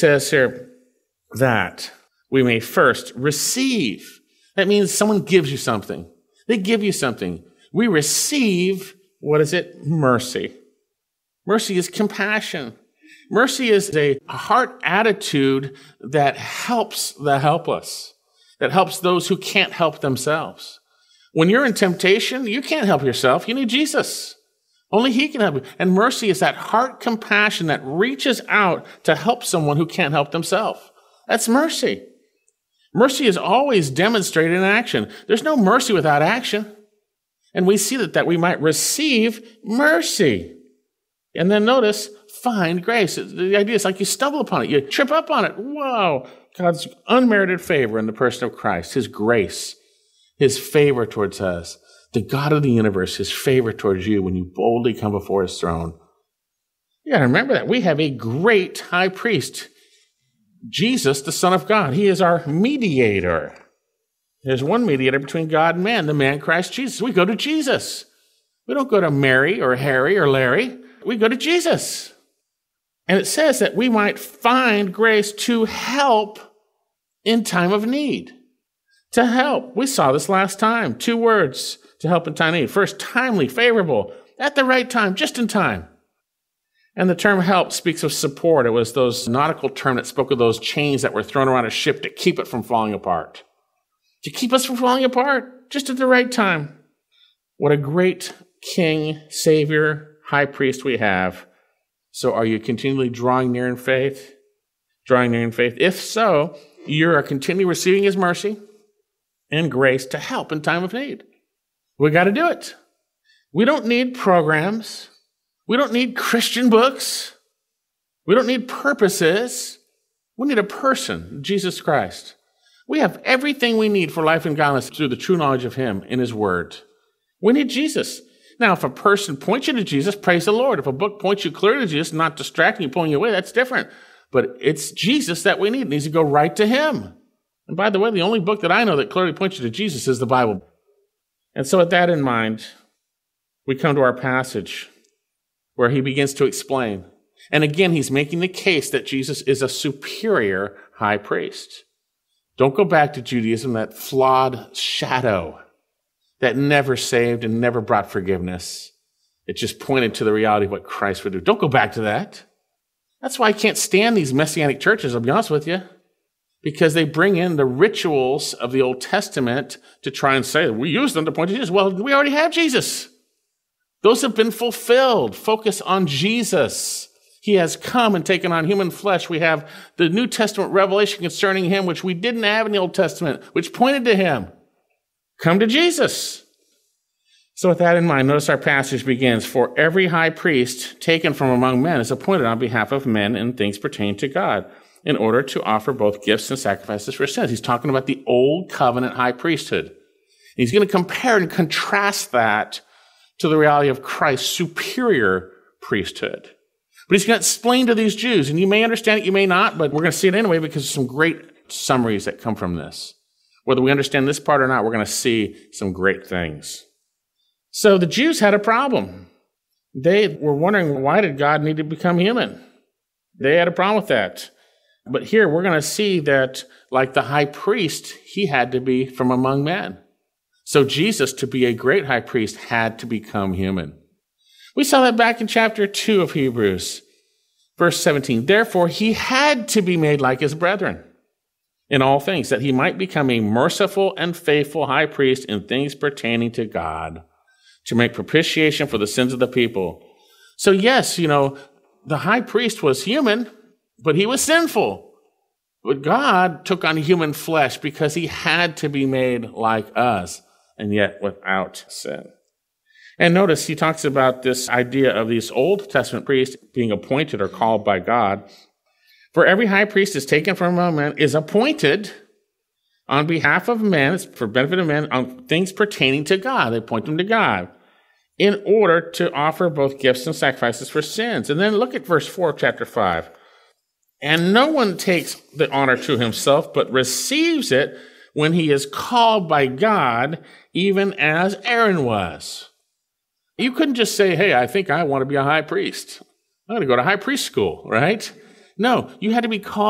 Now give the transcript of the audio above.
says here that we may first receive. That means someone gives you something. They give you something. We receive, what is it? Mercy. Mercy is compassion. Mercy is a heart attitude that helps the helpless, that helps those who can't help themselves. When you're in temptation, you can't help yourself. You need Jesus. Only he can help you. And mercy is that heart compassion that reaches out to help someone who can't help themselves. That's mercy. Mercy is always demonstrated in action. There's no mercy without action. And we see that we might receive mercy. And then notice, find grace. The idea is like you stumble upon it. You trip up on it. Whoa. God's unmerited favor in the person of Christ, his grace, his favor towards us. The God of the universe, his favor towards you when you boldly come before his throne. You got to remember that we have a great high priest, Jesus, the Son of God. He is our mediator. There's one mediator between God and man, the man Christ Jesus. We go to Jesus. We don't go to Mary or Harry or Larry. We go to Jesus. And it says that we might find grace to help in time of need. To help. We saw this last time. 2 words to help in time of need. First, timely, favorable, at the right time, just in time. And the term help speaks of support. It was those nautical term that spoke of those chains that were thrown around a ship to keep it from falling apart. To keep us from falling apart, just at the right time. What a great King, Savior, High Priest we have. So are you continually drawing near in faith? Drawing near in faith? If so, you are continually receiving his mercy and grace to help in time of need. We got to do it. We don't need programs. We don't need Christian books. We don't need purposes. We need a person, Jesus Christ. We have everything we need for life and godliness through the true knowledge of him in his word. We need Jesus. Now, if a person points you to Jesus, praise the Lord. If a book points you clearly to Jesus, not distracting you, pulling you away, that's different. But it's Jesus that we need. It needs to go right to him. And by the way, the only book that I know that clearly points you to Jesus is the Bible. And so with that in mind, we come to our passage where he begins to explain. And again, he's making the case that Jesus is a superior high priest. Don't go back to Judaism, that flawed shadow that never saved and never brought forgiveness. It just pointed to the reality of what Christ would do. Don't go back to that. That's why I can't stand these Messianic churches, I'll be honest with you, because they bring in the rituals of the Old Testament to try and say, we use them to point to Jesus. Well, we already have Jesus. Those have been fulfilled. Focus on Jesus. He has come and taken on human flesh. We have the New Testament revelation concerning him, which we didn't have in the Old Testament, which pointed to him. Come to Jesus. So with that in mind, notice our passage begins, for every high priest taken from among men is appointed on behalf of men in things pertaining to God, in order to offer both gifts and sacrifices for sins. He's talking about the old covenant high priesthood. And he's going to compare and contrast that to the reality of Christ's superior priesthood. But he's going to explain to these Jews, and you may understand it, you may not, but we're going to see it anyway because there's some great summaries that come from this. Whether we understand this part or not, we're going to see some great things. So the Jews had a problem. They were wondering, why did God need to become human? They had a problem with that. But here we're going to see that, like the high priest, he had to be from among men. So Jesus, to be a great high priest, had to become human. We saw that back in chapter 2 of Hebrews, verse 17. Therefore, he had to be made like his brethren in all things, that he might become a merciful and faithful high priest in things pertaining to God, to make propitiation for the sins of the people. So yes, the high priest was human, but he was sinful. But God took on human flesh because he had to be made like us, and yet without sin. And notice he talks about this idea of these Old Testament priests being appointed or called by God. For every high priest is taken from among men, is appointed on behalf of men, it's for benefit of men, on things pertaining to God. They point them to God in order to offer both gifts and sacrifices for sins. And then look at verse 4 of chapter 5. And no one takes the honor to himself, but receives it when he is called by God, even as Aaron was. You couldn't just say, hey, I think I want to be a high priest. I'm going to go to high priest school, right? No, you had to be called